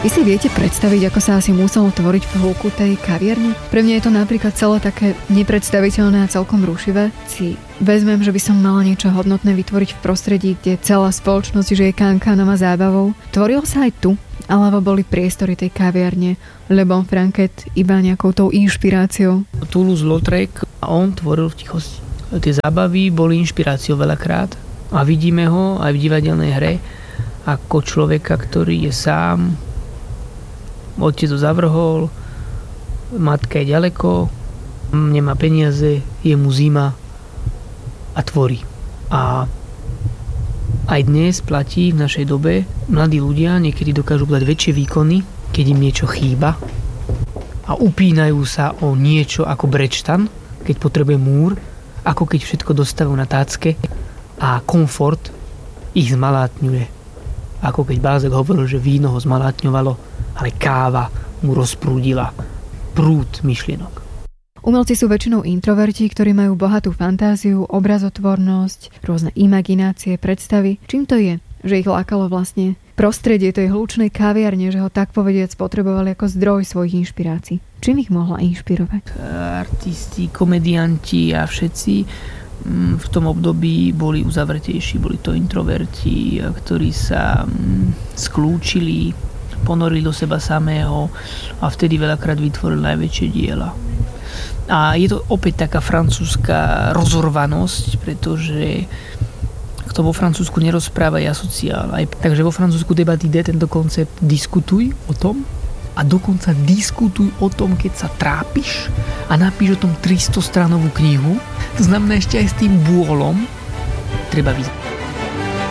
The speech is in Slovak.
Vy si viete predstaviť, ako sa asi muselo tvoriť v hĺbku tej kaviarne? Pre mňa je to napríklad celé také nepredstaviteľné a celkom rušivé. Si vezmem, že by som mala niečo hodnotné vytvoriť v prostredí, kde celá spoločnosť žije kankánom a zábavou. Tvorilo sa aj tu, alebo boli priestory tej kaviarne Le Bon Franquet iba nejakou tou inšpiráciou? Toulouse-Lautrec, on tvoril v tichosti. Tie zábavy boli inšpiráciou veľakrát a vidíme ho aj v divadelnej hre ako človeka, ktorý je sám. Otec ho zavrhol, matka je ďaleko, nemá peniaze, je mu zima a tvorí. A aj dnes platí v našej dobe, mladí ľudia niekedy dokážu dať väčšie výkony, keď im niečo chýba a upínajú sa o niečo ako brečtan, keď potrebuje múr, ako keď všetko dostavujú na tácke a komfort ich zmalátňuje. Ako keď Balzac hovoril, že víno ho zmalátňovalo, ale káva mu rozprúdila prúd myšlienok. Umelci sú väčšinou introverti, ktorí majú bohatú fantáziu, obrazotvornosť, rôzne imaginácie, predstavy. Čím to je, že ich lákalo vlastne prostredie tej hlučnej kaviarne, že ho tak povediac potrebovali ako zdroj svojich inšpirácií? Čím ich mohla inšpirovať? Artisti, komedianti a všetci v tom období boli uzavretejší, boli to introverti, ktorí sa skľúčili, ponorili do seba samého a vtedy veľakrát vytvorili najväčšie diela. A je to opäť taká francúzska rozorvanosť, pretože kto vo Francúzsku nerozpráva, je asociál. Takže vo Francúzsku debaty ide tento koncept diskutuj o tom a dokonca diskutuj o tom, keď sa trápiš a napíš o tom 300-stranovú knihu. To znamená ešte aj s tým bôlom treba vyzvať.